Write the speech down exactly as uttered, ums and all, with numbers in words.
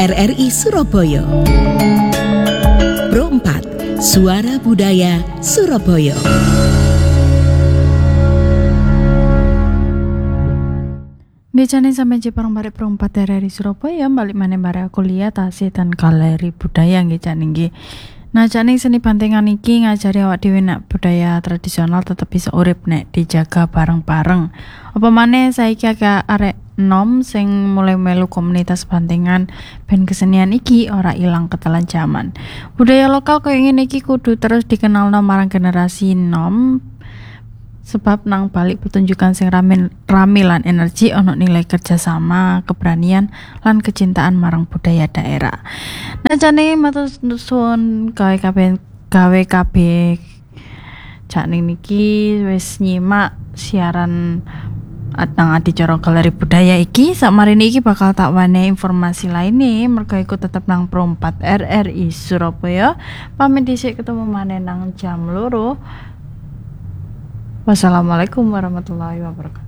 R R I Surabaya. Pro empat, Suara Budaya Surabaya. Bicara sampai Jepang bare Pro empat R R I Surabaya, balik mana bare kuliah tasih dan galeri budaya nggih Cak nggih. Nah, Cak seni bantengan iki ngajari awak dhewe nek budaya tradisional tetep bisa urip nek dijaga bareng-bareng. Apa maneh saiki akeh arek nom sing mulai melu komunitas bantengan ben kesenian iki ora ilang ketelan zaman. Budaya lokal koyo ngene iki kudu terus dikenalno marang generasi nom. Sebab nang balik pertunjukan sing rame, rame lan energi ono nilai kerjasama, keberanian lan kecintaan marang budaya daerah. Nah jane matur suwun gawe kabeh gawe kabeh Cak niki wis nyimak siaran nang adicara galeri budaya iki. Sakmarine iki bakal tak wane informasi lainnya mergo iku tetep nang Pro empat R R I Surabaya. Pamit dhisik ketemu maneh nang jam loro. Wassalamualaikum warahmatullahi wabarakatuh.